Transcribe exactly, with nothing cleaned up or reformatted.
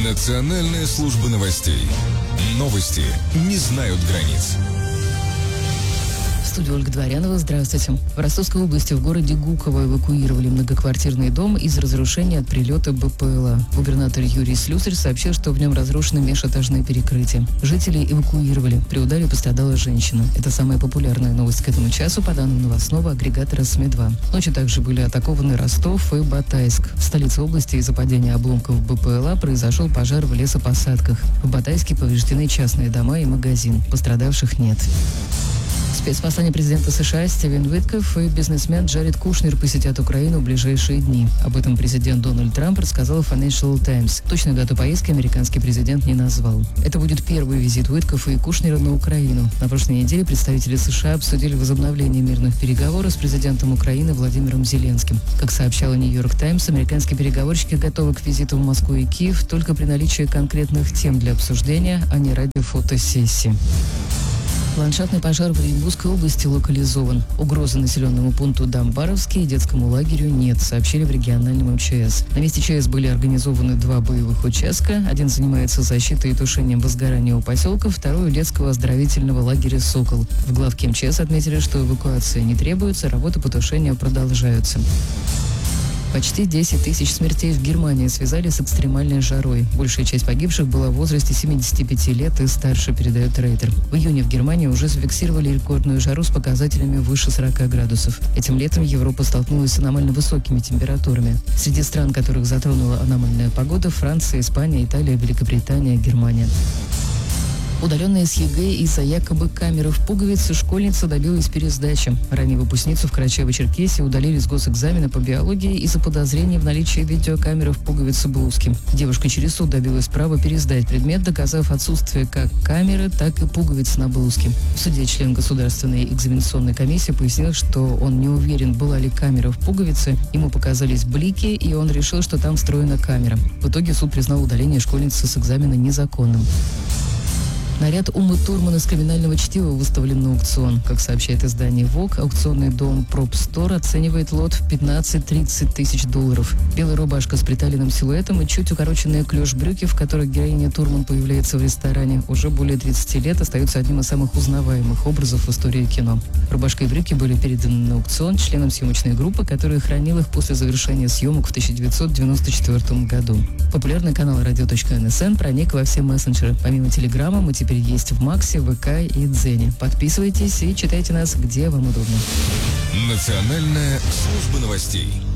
Национальная служба новостей. Новости не знают границ. В студии Ольга Дворянова. Здравствуйте. В Ростовской области в городе Гуково эвакуировали многоквартирный дом из разрушения от прилета БПЛА. Губернатор Юрий Слюсарь сообщил, что в нем разрушены межэтажные перекрытия. Жителей эвакуировали. При ударе пострадала женщина. Это самая популярная новость к этому часу, по данным новостного агрегатора СМИ два. Ночью также были атакованы Ростов и Батайск. В столице области из-за падения обломков БПЛА произошел пожар в лесопосадках. В Батайске повреждены частные дома и магазин. Пострадавших нет. Спецпосланник президента США Стивен Уиткоф и бизнесмен Джаред Кушнер посетят Украину в ближайшие дни. Об этом президент Дональд Трамп рассказал Financial Times. Точную дату поездки американский президент не назвал. Это будет первый визит Уиткофа и Кушнера на Украину. На прошлой неделе представители США обсудили возобновление мирных переговоров с президентом Украины Владимиром Зеленским. Как сообщала Нью-Йорк Таймс, американские переговорщики готовы к визиту в Москву и Киев только при наличии конкретных тем для обсуждения, а не ради фотосессии. Ландшафтный пожар в Оренбургской области локализован. Угрозы населенному пункту Дамбаровский и детскому лагерю нет, сообщили в региональном МЧС. На месте ЧС были организованы два боевых участка. Один занимается защитой и тушением возгорания у поселка, второй у детского оздоровительного лагеря «Сокол». В главке МЧС отметили, что эвакуация не требуется, работы по тушению продолжаются. Почти десять тысяч смертей в Германии связали с экстремальной жарой. Большая часть погибших была в возрасте семидесяти пяти лет и старше, передает Рейтер. В июне в Германии уже зафиксировали рекордную жару с показателями выше сорока градусов. Этим летом Европа столкнулась с аномально высокими температурами. Среди стран, которых затронула аномальная погода, Франция, Испания, Италия, Великобритания, Германия. Удаленная с ЕГЭ из-за якобы камеры в пуговице школьница добилась пересдачи. Ранее выпускницу в Карачаево-Черкесии удалили с госэкзамена по биологии из-за подозрения в наличии видеокамеры в пуговице блузки. Девушка через суд добилась права пересдать предмет, доказав отсутствие как камеры, так и пуговиц на блузке. В суде член Государственной экзаменационной комиссии пояснил, что он не уверен, была ли камера в пуговице. Ему показались блики, и он решил, что там встроена камера. В итоге суд признал удаление школьницы с экзамена незаконным. Наряд Умы Турман из криминального чтива выставлен на аукцион. Как сообщает издание Vogue, аукционный дом Prop Store оценивает лот в пятнадцать-тридцать тысяч долларов. Белая рубашка с приталенным силуэтом и чуть укороченные клеш-брюки, в которых героиня Турман появляется в ресторане, уже более тридцати лет остаются одним из самых узнаваемых образов в истории кино. Рубашка и брюки были переданы на аукцион членам съемочной группы, которая хранила их после завершения съемок в тысяча девятьсот девяносто четвёртом году. Популярный канал радио точка эн эс эн проник во все мессенджеры. Помимо Телеграма мы теперь есть в Максе, ВК и Дзене. Подписывайтесь и читайте нас, где вам удобно. Национальная служба новостей.